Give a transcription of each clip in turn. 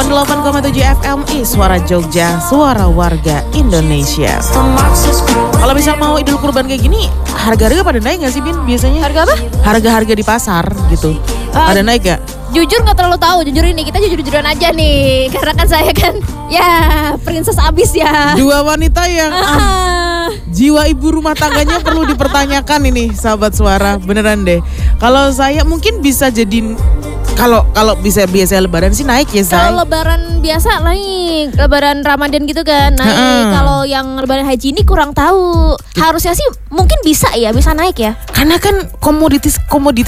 98,7 FMI Suara Jogja, suara warga Indonesia. Kalau misal mau Idul Kurban kayak gini, harga-harga pada naik gak sih, Bin, biasanya? Harga apa? Harga-harga di pasar gitu. Pada naik gak? Jujur gak terlalu tahu, jujur ini kita jujur-jujuran aja nih. Karena kan saya kan ya princess abis ya. Dua wanita yang jiwa ibu rumah tangganya perlu dipertanyakan ini, sahabat suara, beneran deh. Kalau saya mungkin bisa jadi kalau bisa biasa lebaran sih naik ya, Zai. Kalau lebaran biasa naik, lebaran Ramadan gitu kan naik. Kalau yang lebaran haji ini kurang tahu. Harusnya sih mungkin bisa naik ya. Karena kan komoditas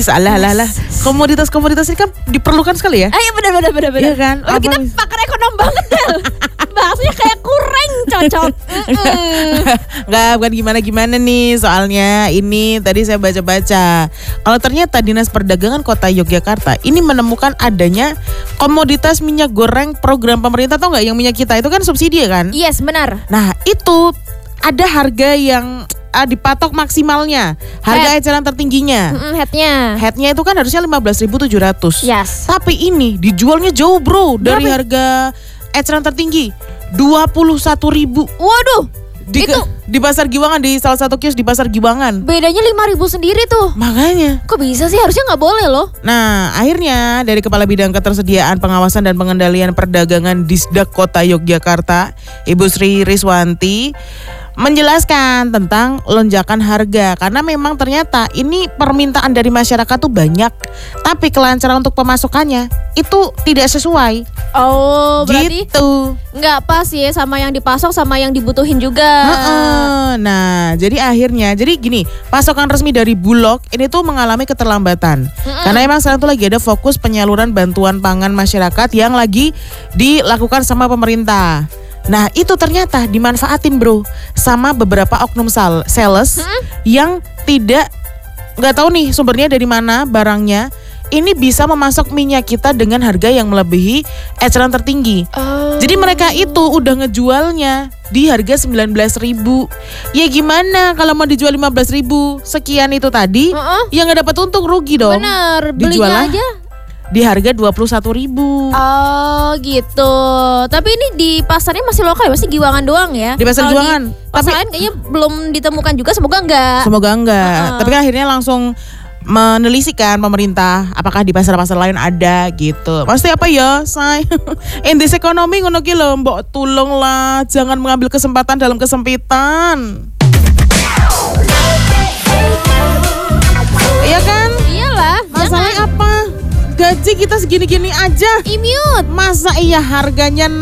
komoditas ini kan diperlukan sekali ya. Iya benar. Iya kan? Kita pakar ekonom banget Del. Bahasanya kayak kurang cocok. Enggak, bukan gimana-gimana nih. Soalnya ini tadi saya baca-baca. Kalau ternyata Dinas Perdagangan Kota Yogyakarta ini menemukan adanya komoditas minyak goreng program pemerintah, tau nggak, yang minyak kita itu kan subsidi kan? Yes, benar. Nah itu ada harga yang dipatok maksimalnya, harga eceran tertingginya. Headnya itu kan harusnya 15.700. Yes. Tapi ini dijualnya jauh bro dari harga eceran tertinggi 21.000. Waduh. Di Pasar Giwangan, di salah satu kios di Pasar Giwangan. Bedanya 5.000 sendiri tuh. Makanya. Kok bisa sih? Harusnya nggak boleh loh. Nah, akhirnya dari Kepala Bidang Ketersediaan Pengawasan dan Pengendalian Perdagangan Disdak Kota Yogyakarta, Ibu Sri Riswanti, menjelaskan tentang lonjakan harga. Karena memang ternyata ini permintaan dari masyarakat tuh banyak, tapi kelancaran untuk pemasukannya itu tidak sesuai. Oh, berarti gitu. Nggak pas ya sama yang dipasok sama yang dibutuhin juga. Nah, jadi akhirnya, jadi gini, pasokan resmi dari Bulog ini tuh mengalami keterlambatan. Karena emang sekarang tuh lagi ada fokus penyaluran bantuan pangan masyarakat yang lagi dilakukan sama pemerintah. Nah itu ternyata dimanfaatin bro sama beberapa oknum sales yang nggak tahu nih sumbernya dari mana barangnya. Ini bisa memasok minyak kita dengan harga yang melebihi eceran tertinggi. Jadi mereka itu udah ngejualnya di harga 19.000. Ya gimana kalau mau dijual 15.000 sekian itu tadi, ya nggak dapat untung, rugi dong. Bener, belinya aja di harga 21.000. Oh gitu. Tapi ini di pasarnya masih lokal ya? Masih Giwangan doang ya? Di pasar Giwangan. Pasar lain kayaknya belum ditemukan juga. Semoga enggak. Tapi kan akhirnya langsung menelisikan pemerintah apakah di pasar-pasar lain ada gitu. Pasti apa ya, say? Indeks ekonomi ngono ki lho, mbok tulunglah jangan mengambil kesempatan dalam kesempitan. Iya kan? Iyalah. Masalahnya apa? Gaji kita segini-gini aja. Immute. Masa iya harganya